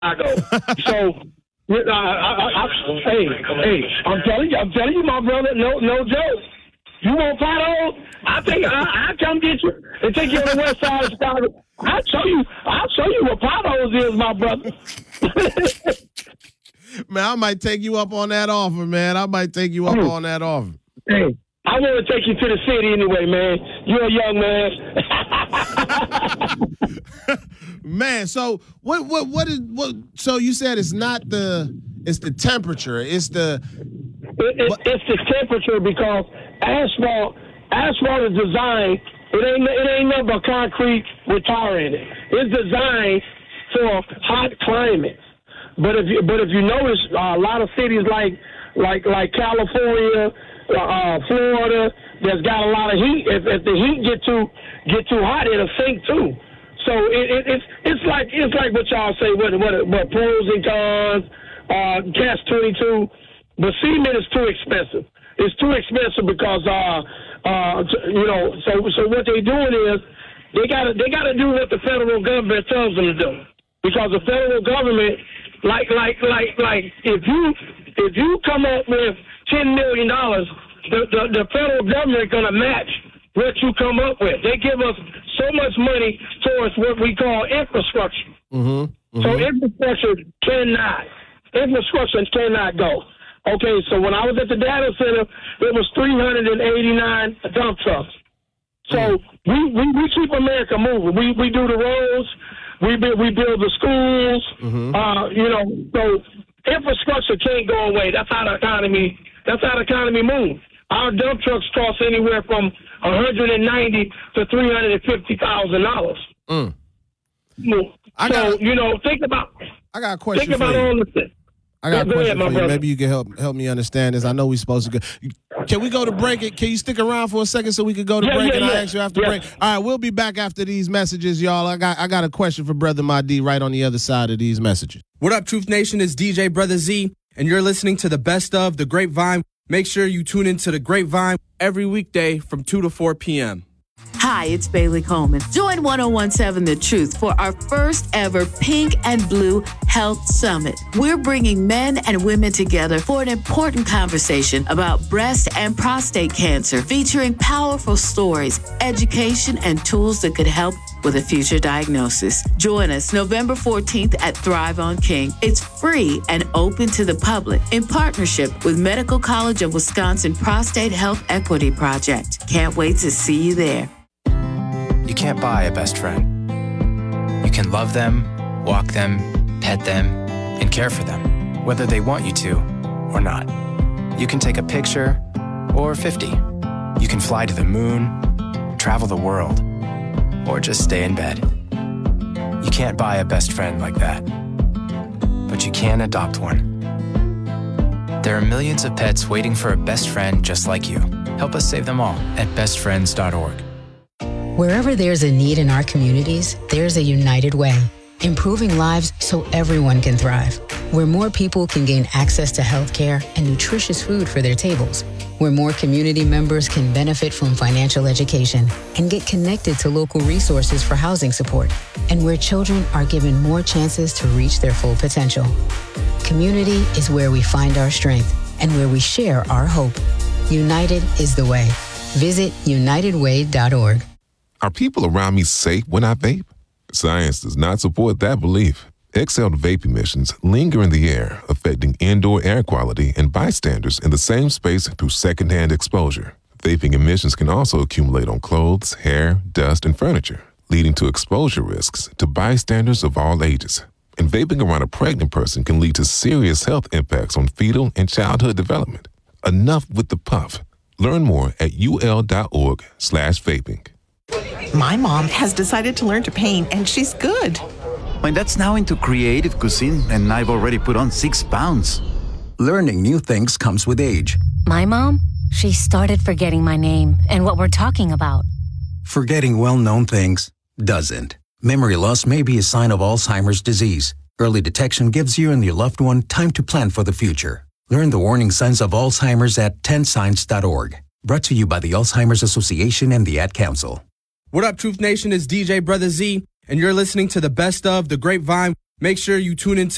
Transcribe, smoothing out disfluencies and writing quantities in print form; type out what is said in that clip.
Chicago. So, hey, I'm telling you, my brother, no joke. You want potholes? I'll come get you and take you on the west side of Chicago. I'll show you what potholes is, my brother. Man, I might take you up on that offer, man. Hey, I want to take you to the city anyway, man. You're a young man. Man, so what is so you said it's the temperature. It's the temperature because asphalt is designed. It ain't nothing but concrete with tar in it. It's designed for hot climates. But if you notice, a lot of cities like California, Florida, that's got a lot of heat. If the heat get too hot, it'll sink too. So it's like what y'all say. What pros and cons, catch-22. But cement is too expensive. It's too expensive because So what they're doing is they gotta do what the federal government tells them to do, because the federal government, like if you come up with $10 million, the federal government is gonna match what you come up with. They give us so much money towards what we call infrastructure. So infrastructure cannot go. Okay, so when I was at the data center, it was 389 dump trucks. So we keep America moving. We do the roads, we build the schools. So infrastructure can't go away. That's how the economy moves. Our dump trucks cost anywhere from $190,000 to $350,000. Think about. I got a question. Think about all this. I got a question for you. Maybe you can help me understand this. I know we're supposed to go. Can we go to break? Can you stick around for a second so we can go to break and I'll ask you after break? All right, we'll be back after these messages, y'all. I got a question for Brother Mahdi right on the other side of these messages. What up, Truth Nation? It's DJ Brother Z, and you're listening to the best of The Grapevine. Make sure you tune into The Grapevine every weekday from 2 to 4 p.m. Hi, it's Bailey Coleman. Join 1017 The Truth for our first ever Pink and Blue Health Summit. We're bringing men and women together for an important conversation about breast and prostate cancer, featuring powerful stories, education, and tools that could help with a future diagnosis. Join us November 14th at Thrive on King. It's free and open to the public in partnership with Medical College of Wisconsin Prostate Health Equity Project. Can't wait to see you there. You can't buy a best friend. You can love them, walk them, pet them, and care for them, whether they want you to or not. You can take a picture or 50. You can fly to the moon, travel the world, or just stay in bed. You can't buy a best friend like that, but you can adopt one. There are millions of pets waiting for a best friend just like you. Help us save them all at bestfriends.org. Wherever there's a need in our communities, there's a United Way, improving lives so everyone can thrive. Where more people can gain access to health care and nutritious food for their tables. Where more community members can benefit from financial education and get connected to local resources for housing support. And where children are given more chances to reach their full potential. Community is where we find our strength and where we share our hope. United is the way. Visit unitedway.org. Are people around me safe when I vape? Science does not support that belief. Exhaled vape emissions linger in the air, affecting indoor air quality and bystanders in the same space through secondhand exposure. Vaping emissions can also accumulate on clothes, hair, dust, and furniture, leading to exposure risks to bystanders of all ages. And vaping around a pregnant person can lead to serious health impacts on fetal and childhood development. Enough with the puff. Learn more at ul.org/vaping. My mom has decided to learn to paint, and she's good. My dad's now into creative cuisine, and I've already put on 6 pounds. Learning new things comes with age. My mom, she started forgetting my name and what we're talking about. Forgetting well-known things doesn't. Memory loss may be a sign of Alzheimer's disease. Early detection gives you and your loved one time to plan for the future. Learn the warning signs of Alzheimer's at 10signs.org. Brought to you by the Alzheimer's Association and the Ad Council. What up, Truth Nation? It's DJ Brother Z, and you're listening to the best of The Grapevine. Make sure you tune into